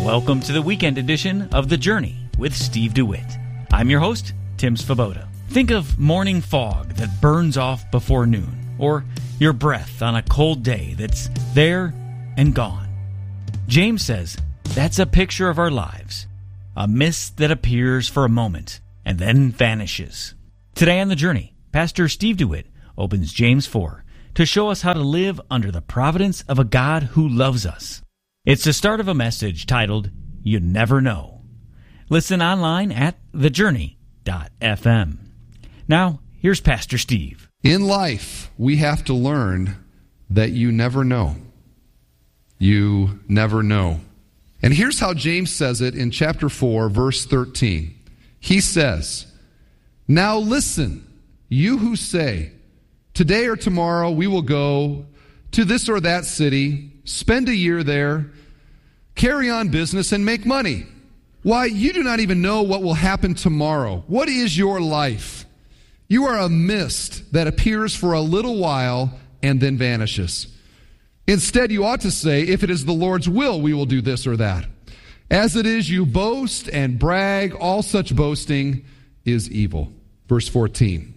Welcome to the weekend edition of The Journey with Steve DeWitt. I'm your host, Tim Svoboda. Think of morning fog that burns off before noon, or your breath on a cold day that's there and gone. James says that's a picture of our lives, a mist that appears for a moment and then vanishes. Today on The Journey, Pastor Steve DeWitt opens James 4 to show us how to live under the providence of a God who loves us. It's the start of a message titled, You Never Know. Listen online at thejourney.fm. Now, here's Pastor Steve. In life, we have to learn that you never know. You never know. And here's how James says it in chapter 4, verse 13. He says, Now listen, you who say, Today or tomorrow we will go to this or that city, spend a year there, carry on business, and make money. Why, you do not even know what will happen tomorrow. What is your life? You are a mist that appears for a little while and then vanishes. Instead, you ought to say, if it is the Lord's will, we will do this or that. As it is, you boast and brag. All such boasting is evil. Verse 14.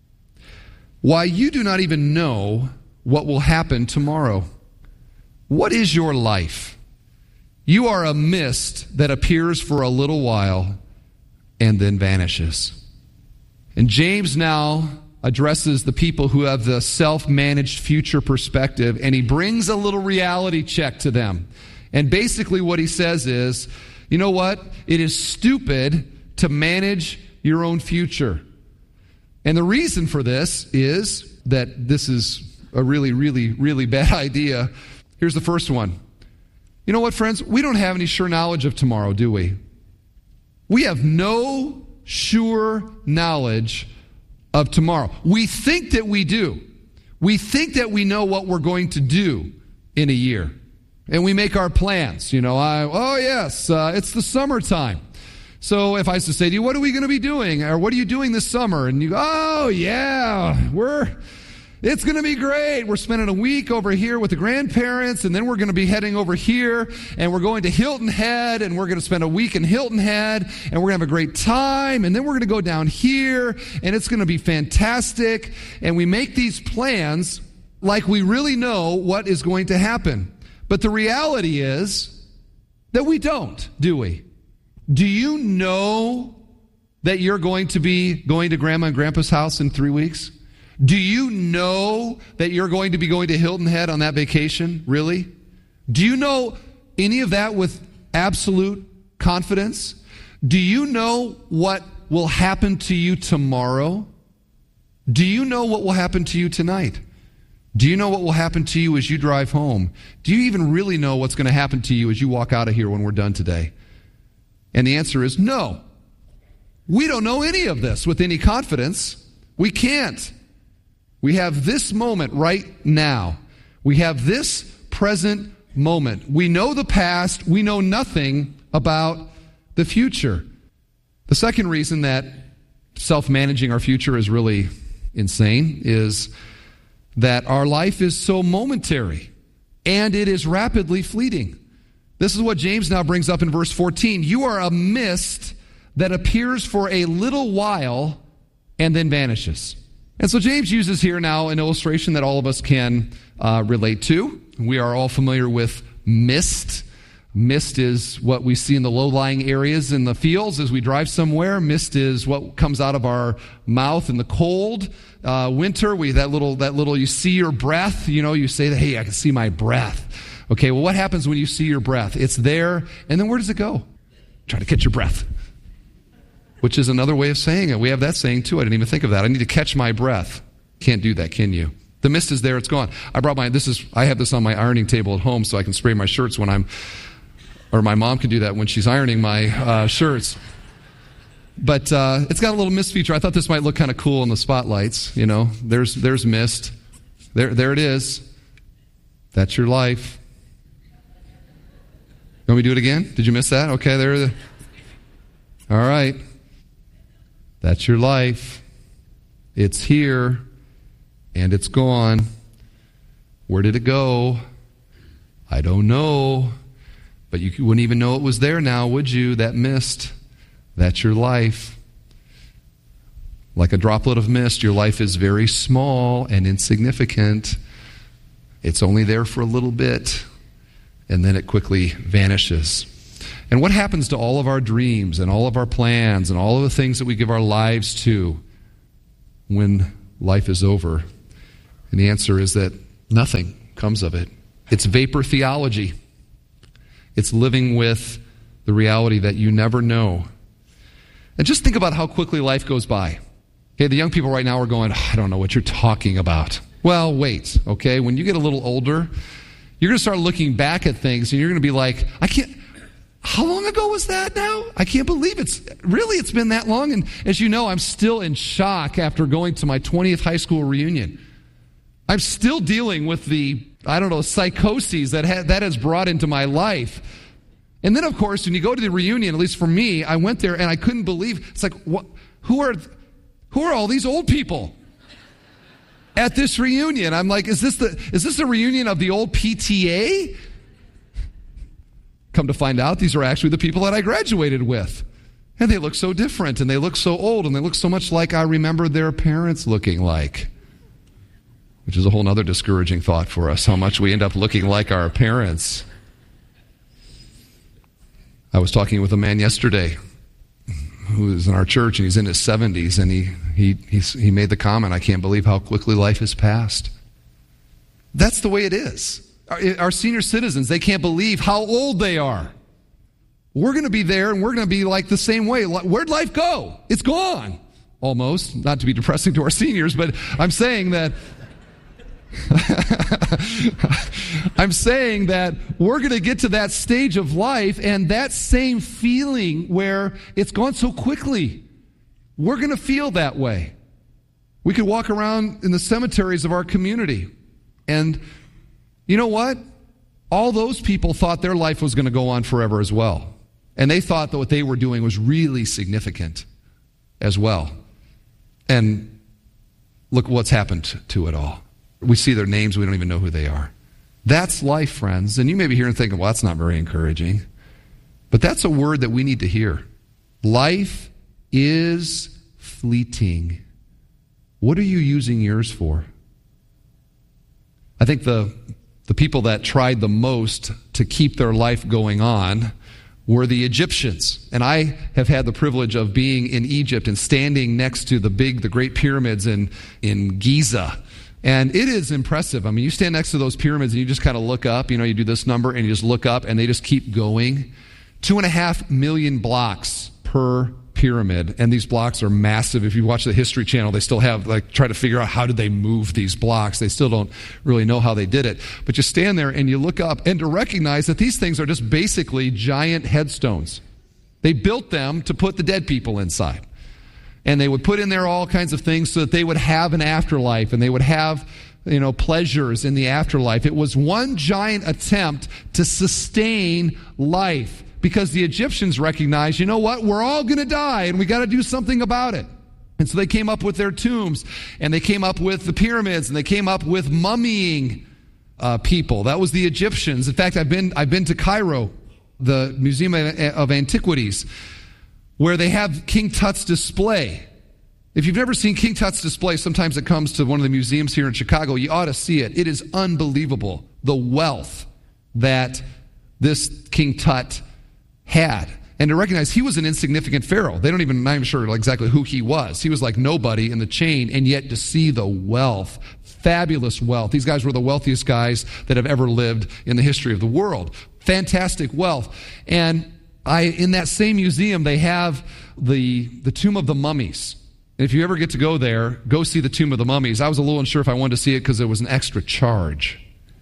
Why, you do not even know what will happen tomorrow. What is your life? You are a mist that appears for a little while and then vanishes. And James now addresses the people who have the self-managed future perspective, and he brings a little reality check to them. And basically what he says is, you know what? It is stupid to manage your own future. And the reason for this is that this is a really, really, really bad idea. Here's the first one. You know what, friends? We don't have any sure knowledge of tomorrow, do we? We have no sure knowledge of tomorrow. We think that we do. We think that we know what we're going to do in a year. And we make our plans. You know, it's the summertime. So if I was to say to you, what are we going to be doing? Or what are you doing this summer? And you go, oh yeah, it's going to be great. We're spending a week over here with the grandparents, and then we're going to be heading over here, and we're going to Hilton Head, and we're going to spend a week in Hilton Head, and we're going to have a great time, and then we're going to go down here, and it's going to be fantastic. And we make these plans like we really know what is going to happen. But the reality is that we don't, do we? Do you know that you're going to be going to Grandma and Grandpa's house in 3 weeks? Do you know that you're going to be going to Hilton Head on that vacation? Really? Do you know any of that with absolute confidence? Do you know what will happen to you tomorrow? Do you know what will happen to you tonight? Do you know what will happen to you as you drive home? Do you even really know what's going to happen to you as you walk out of here when we're done today? And the answer is no. We don't know any of this with any confidence. We can't. We have this moment right now. We have this present moment. We know the past. We know nothing about the future. The second reason that self-managing our future is really insane is that our life is so momentary and it is rapidly fleeting. This is what James now brings up in verse 14. You are a mist that appears for a little while and then vanishes. And so James uses here now an illustration that all of us can relate to. We are all familiar with mist. Mist is what we see in the low-lying areas in the fields as we drive somewhere. Mist is what comes out of our mouth in the cold winter. That little you see your breath. You know, you say that, hey, I can see my breath. Okay, well, what happens when you see your breath? It's there, and then where does it go? Try to catch your breath, which is another way of saying it. We have that saying, too. I didn't even think of that. I need to catch my breath. Can't do that, can you? The mist is there. It's gone. I have this on my ironing table at home so I can spray my shirts or my mom can do that when she's ironing my shirts. But it's got a little mist feature. I thought this might look kind of cool in the spotlights. You know, there's mist. There it is. That's your life. Want me to do it again? Did you miss that? Okay, all right. That's your life. It's here, and it's gone. Where did it go? I don't know. But you wouldn't even know it was there now, would you? That mist, that's your life. Like a droplet of mist, your life is very small and insignificant. It's only there for a little bit, and then it quickly vanishes. And what happens to all of our dreams and all of our plans and all of the things that we give our lives to when life is over? And the answer is that nothing comes of it. It's vapor theology. It's living with the reality that you never know. And just think about how quickly life goes by. Okay, the young people right now are going, I don't know what you're talking about. Well, wait, okay? When you get a little older, you're going to start looking back at things and you're going to be like, how long ago was that now? I can't believe it's been that long. And as you know, I'm still in shock after going to my 20th high school reunion. I'm still dealing with the, psychoses that has brought into my life. And then, of course, when you go to the reunion, at least for me, I went there and I couldn't believe, it's like, what? Who are all these old people at this reunion? I'm like, is this the reunion of the old PTA? Come to find out, these are actually the people that I graduated with. And they look so different, and they look so old, and they look so much like I remember their parents looking like. Which is a whole other discouraging thought for us, how much we end up looking like our parents. I was talking with a man yesterday who is in our church, and he's in his 70s, and he made the comment, I can't believe how quickly life has passed. That's the way it is. Our senior citizens, they can't believe how old they are. We're going to be there, and we're going to be like the same way. Where'd life go? It's gone. Almost. Not to be depressing to our seniors, but I'm saying that we're going to get to that stage of life, and that same feeling where it's gone so quickly, we're going to feel that way. We could walk around in the cemeteries of our community, and you know what? All those people thought their life was going to go on forever as well. And they thought that what they were doing was really significant as well. And look what's happened to it all. We see their names, we don't even know who they are. That's life, friends. And you may be here and thinking, well, that's not very encouraging. But that's a word that we need to hear. Life is fleeting. What are you using yours for? I think the people that tried the most to keep their life going on were the Egyptians. And I have had the privilege of being in Egypt and standing next to the Great Pyramids in Giza. And it is impressive. I mean, you stand next to those pyramids and you just kind of look up, you do this number and you just look up and they just keep going. 2.5 million blocks per pyramid. And these blocks are massive. If you watch the History Channel, they still have, try to figure out how did they move these blocks. They still don't really know how they did it. But you stand there and you look up and to recognize that these things are just basically giant headstones. They built them to put the dead people inside. And they would put in there all kinds of things so that they would have an afterlife and they would have, pleasures in the afterlife. It was one giant attempt to sustain life because the Egyptians recognized, you know what, we're all going to die and we got to do something about it. And so they came up with their tombs and they came up with the pyramids and they came up with mummying people. That was the Egyptians. In fact, I've been to Cairo, the Museum of Antiquities, where they have King Tut's display. If you've never seen King Tut's display, sometimes it comes to one of the museums here in Chicago, you ought to see it. It is unbelievable, the wealth that this King Tut had. And to recognize he was an insignificant pharaoh. Not even sure exactly who he was. He was like nobody in the chain, and yet to see the wealth, fabulous wealth. These guys were the wealthiest guys that have ever lived in the history of the world. Fantastic wealth. And in that same museum, they have the Tomb of the Mummies. And if you ever get to go there, go see the Tomb of the Mummies. I was a little unsure if I wanted to see it because there was an extra charge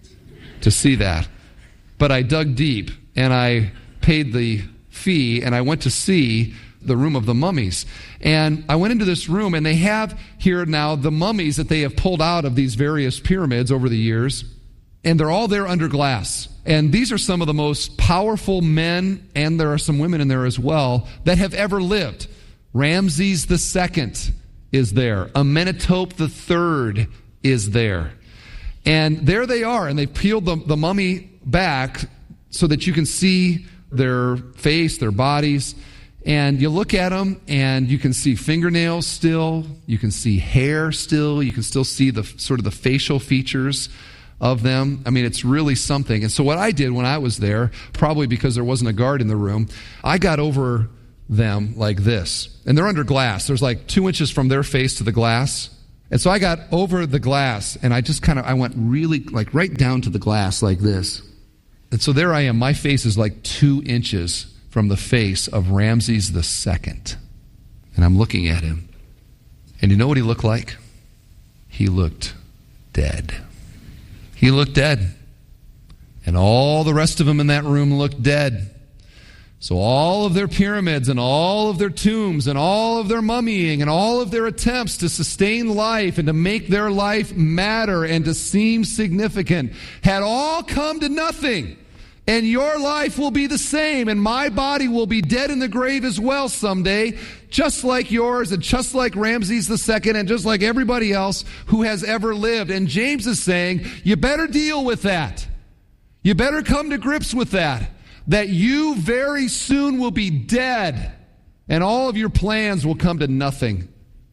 to see that. But I dug deep, and I paid the fee, and I went to see the Room of the Mummies. And I went into this room, and they have here now the mummies that they have pulled out of these various pyramids over the years. And they're all there under glass. And these are some of the most powerful men, and there are some women in there as well, that have ever lived. Ramses II is there. Amenhotep III is there. And there they are, and they've peeled the mummy back so that you can see their face, their bodies. And you look at them, and you can see fingernails still. You can see hair still. You can still see the sort of the facial features of them. I mean, it's really something. And so what I did when I was there, probably because there wasn't a guard in the room, I got over them like this. And they're under glass. There's like 2 inches from their face to the glass. And so I got over the glass, and I went really, like, right down to the glass like this. And so there I am. My face is like 2 inches from the face of Ramses II. And I'm looking at him. And you know what he looked like? He looked dead. He looked dead. And all the rest of them in that room looked dead. So all of their pyramids and all of their tombs and all of their mummying and all of their attempts to sustain life and to make their life matter and to seem significant had all come to nothing. And your life will be the same, and my body will be dead in the grave as well someday, just like yours and just like Ramses II and just like everybody else who has ever lived. And James is saying, you better deal with that. You better come to grips with that you very soon will be dead, and all of your plans will come to nothing.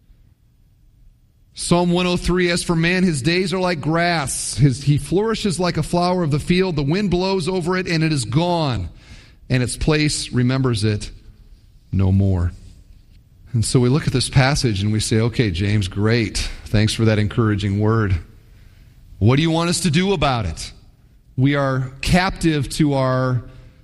Psalm 103, as for man, his days are like grass. He flourishes like a flower of the field. The wind blows over it, and it is gone, and its place remembers it no more. And so we look at this passage, and we say, okay, James, great. Thanks for that encouraging word. What do you want us to do about it? We are captive to our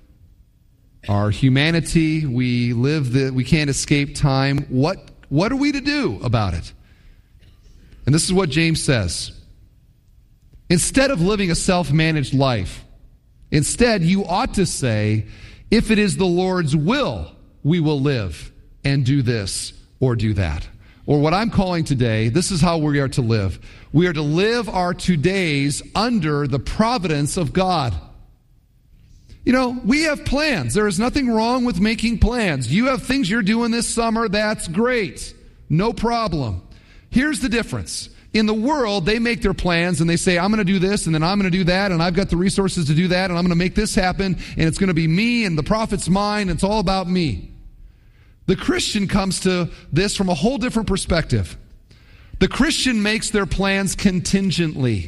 humanity. We can't escape time. What are we to do about it? And this is what James says. Instead of living a self-managed life, instead you ought to say, if it is the Lord's will, we will live and do this or do that. Or what I'm calling today, this is how we are to live. We are to live our todays under the providence of God. You know, we have plans. There is nothing wrong with making plans. You have things you're doing this summer, that's great. No problem. Here's the difference. In the world, they make their plans and they say, I'm going to do this and then I'm going to do that and I've got the resources to do that and I'm going to make this happen and it's going to be me and the profit's mine. It's all about me. The Christian comes to this from a whole different perspective. The Christian makes their plans contingently.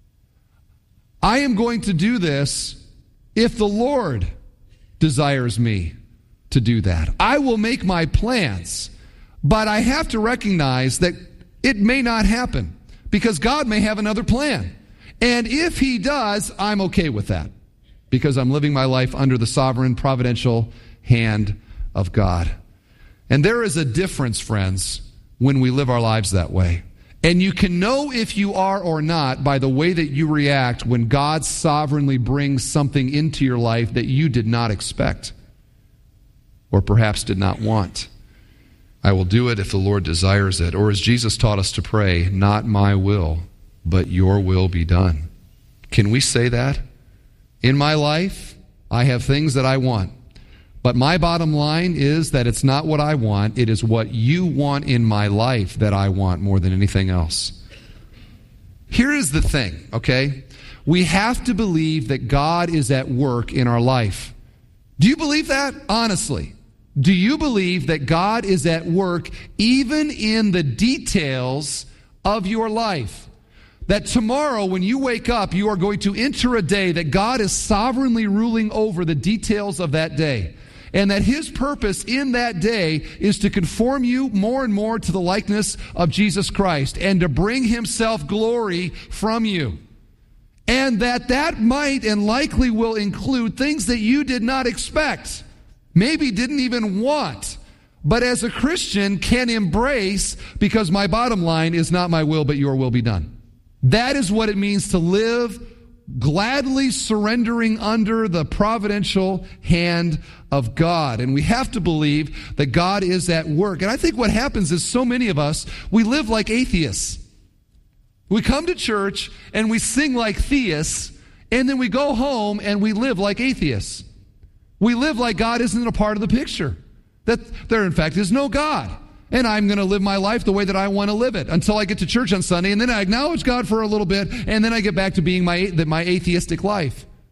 I am going to do this if the Lord desires me to do that. I will make my plans, but I have to recognize that it may not happen because God may have another plan. And if He does, I'm okay with that because I'm living my life under the sovereign, providential hand of God. And there is a difference, friends, when we live our lives that way. And you can know if you are or not by the way that you react when God sovereignly brings something into your life that you did not expect or perhaps did not want. I will do it if the Lord desires it. Or as Jesus taught us to pray, not my will, but your will be done. Can we say that? In my life, I have things that I want. But my bottom line is that it's not what I want. It is what you want in my life that I want more than anything else. Here is the thing, okay? We have to believe that God is at work in our life. Do you believe that? Honestly. Do you believe that God is at work even in the details of your life? That tomorrow when you wake up, you are going to enter a day that God is sovereignly ruling over the details of that day. And that His purpose in that day is to conform you more and more to the likeness of Jesus Christ and to bring Himself glory from you. And that might and likely will include things that you did not expect. Maybe didn't even want, but as a Christian can embrace because my bottom line is not my will, but your will be done. That is what it means to live gladly surrendering under the providential hand of God. And we have to believe that God is at work. And I think what happens is so many of us, we live like atheists. We come to church and we sing like theists, and then we go home and we live like atheists. We live like God isn't a part of the picture. That there, in fact, is no God. And I'm going to live my life the way that I want to live it until I get to church on Sunday, and then I acknowledge God for a little bit, and then I get back to being my atheistic life.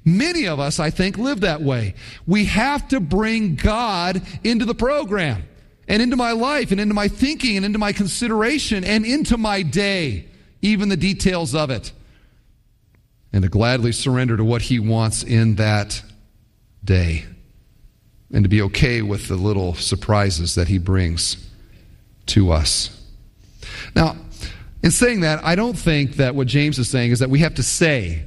Many of us, I think, live that way. We have to bring God into the program and into my life and into my thinking and into my consideration and into my day, even the details of it, and to gladly surrender to what He wants in that day and to be okay with the little surprises that He brings to us. Now, in saying that, I don't think that what James is saying is that we have to say